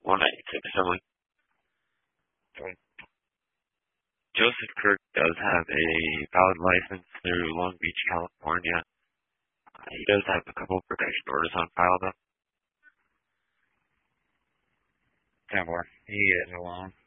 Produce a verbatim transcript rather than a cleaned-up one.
One night to someone. Joseph Kirk does have a valid license through Long Beach, California. Uh, he does have a couple of protection orders on file, though. Ten four. He is alone.